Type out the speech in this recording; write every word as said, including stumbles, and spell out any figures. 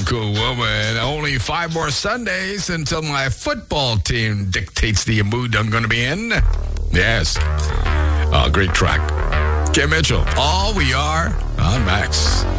cool woman. Only five more Sundays until my football team dictates the mood I'm going to be in. Yes. Oh, great track. Jim Mitchell, All We Are on Max.